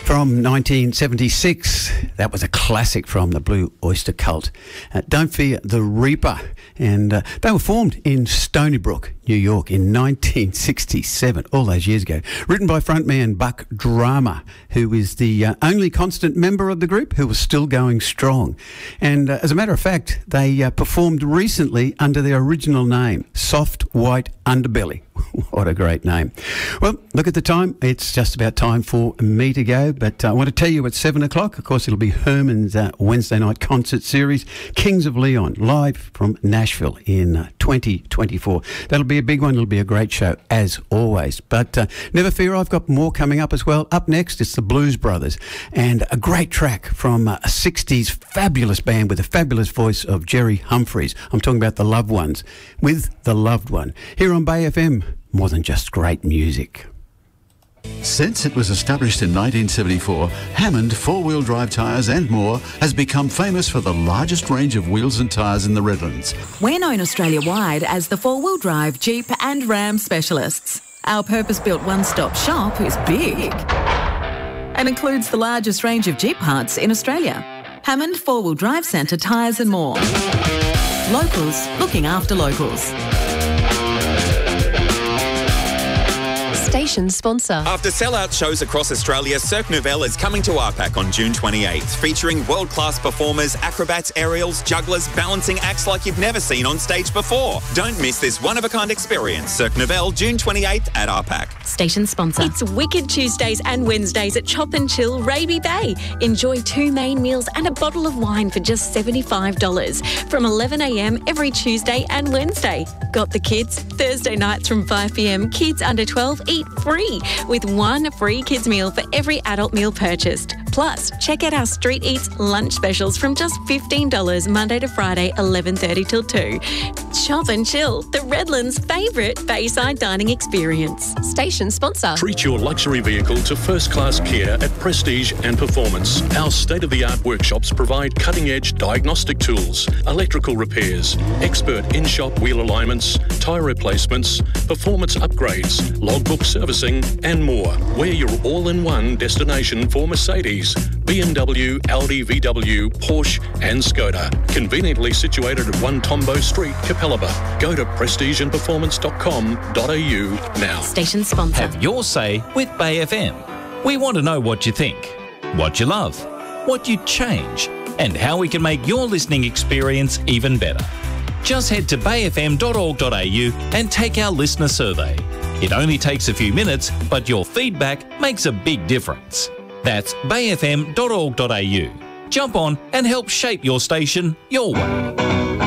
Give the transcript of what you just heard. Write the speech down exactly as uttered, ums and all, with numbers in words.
From nineteen seventy-six, that was a classic from the Blue Oyster Cult. Uh, Don't Fear the Reaper. And uh, they were formed in Stony Brook, New York in nineteen sixty-seven, all those years ago. Written by frontman Buck Drama, who is the uh, only constant member of the group who was still going strong. And uh, as a matter of fact, they uh, performed recently under their original name, Soft White Underbelly. What a great name. Well, look at the time. It's just about time for me to go. But uh, I want to tell you at seven o'clock, of course, it'll be Herman's uh, Wednesday night concert series, Kings of Leon, live from Nashville in uh, twenty twenty-four. That'll be a big one. It'll be a great show, as always. But uh, never fear, I've got more coming up as well. Up next, it's the Blues Brothers and a great track from uh, a sixties fabulous band with a fabulous voice of Jerry Humphreys. I'm talking about The Loved Ones with The Loved One. Here on Bay F M, more than just great music. Since it was established in nineteen seventy-four, Hammond four-wheel drive tyres and more has become famous for the largest range of wheels and tyres in the Redlands. We're known Australia-wide as the four-wheel drive, Jeep and Ram specialists. Our purpose-built one-stop shop is big and includes the largest range of Jeep parts in Australia. Hammond Four-Wheel Drive Centre tyres and more. Locals looking after locals. Station sponsor. After sellout shows across Australia, Cirque Nouvelle is coming to R PAC on June twenty-eighth, featuring world-class performers, acrobats, aerials, jugglers, balancing acts like you've never seen on stage before. Don't miss this one-of-a-kind experience. Cirque Nouvelle, June twenty-eighth at R PAC. Station sponsor. It's Wicked Tuesdays and Wednesdays at Chop and Chill Raby Bay. Enjoy two main meals and a bottle of wine for just seventy-five dollars from eleven a m every Tuesday and Wednesday. Got the kids? Thursday nights from five p m, kids under twelve eat free with one free kids meal for every adult meal purchased. Plus, check out our Street Eats lunch specials from just fifteen dollars Monday to Friday, eleven thirty till two. Chop and Chill, the Redlands' favourite Bayside dining experience. Station sponsor. Treat your luxury vehicle to first-class care at Prestige and Performance. Our state-of-the-art workshops provide cutting-edge diagnostic tools, electrical repairs, expert in-shop wheel alignments, tyre replacements, performance upgrades, logbook servicing and more. We're your all-in-one destination for Mercedes, B M W, Audi, V W, Porsche and Skoda. Conveniently situated at one Tombo Street, Capalaba. Go to prestige and performance dot com dot a u now. Station sponsor. Have your say with Bay F M. We want to know what you think, what you love, what you'd change, and how we can make your listening experience even better. Just head to bay f m dot org dot a u and take our listener survey. It only takes a few minutes, but your feedback makes a big difference. That's bay f m dot org dot a u. Jump on and help shape your station your way.